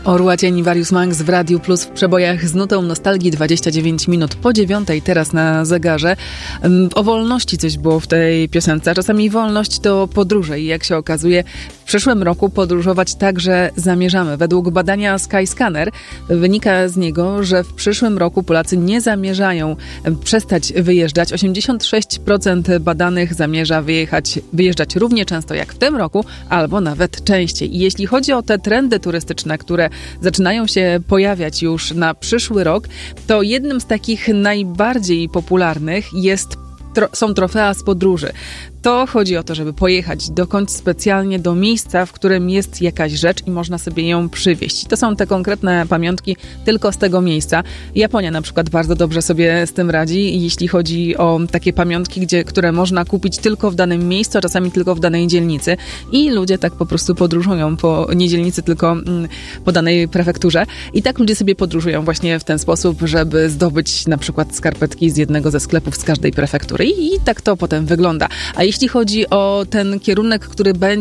Orła Cień, Warius Manx w Radiu Plus w przebojach z nutą nostalgii. 29 minut po 9, teraz na zegarze. O wolności coś było w tej piosence, a czasami wolność to podróże i jak się okazuje, w przyszłym roku podróżować także zamierzamy. Według badania Skyscanner wynika z niego, że w przyszłym roku Polacy nie zamierzają przestać wyjeżdżać. 86% badanych zamierza wyjeżdżać równie często jak w tym roku, albo nawet częściej. I jeśli chodzi o te trendy turystyczne, które zaczynają się pojawiać już na przyszły rok, to jednym z takich najbardziej popularnych są trofea z podróży. To chodzi o to, żeby pojechać dokądś specjalnie do miejsca, w którym jest jakaś rzecz i można sobie ją przywieźć. To są te konkretne pamiątki tylko z tego miejsca. Japonia na przykład bardzo dobrze sobie z tym radzi, jeśli chodzi o takie pamiątki, które można kupić tylko w danym miejscu, a czasami tylko w danej dzielnicy. I ludzie tak po prostu podróżują po nie dzielnicy, tylko po danej prefekturze. I tak ludzie sobie podróżują właśnie w ten sposób, żeby zdobyć na przykład skarpetki z jednego ze sklepów z każdej prefektury. I tak to potem wygląda. A jeśli chodzi o ten kierunek, który będzie